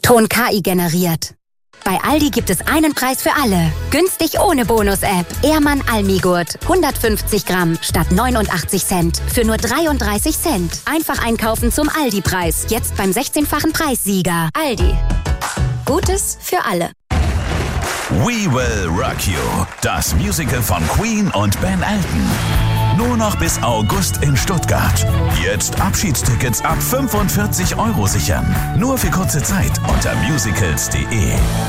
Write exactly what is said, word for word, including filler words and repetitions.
Ton K I generiert. Bei Aldi gibt es einen Preis für alle. Günstig ohne Bonus-App. Ehrmann Almigurt. hundertfünfzig Gramm statt neunundachtzig Cent. Für nur dreiunddreißig Cent. Einfach einkaufen zum Aldi-Preis. Jetzt beim sechzehnfachen Preissieger. Aldi. Gutes für alle. We Will Rock You. Das Musical von Queen und Ben Elton. Nur noch bis August in Stuttgart. Jetzt Abschiedstickets ab fünfundvierzig Euro sichern. Nur für kurze Zeit unter musicals punkt de.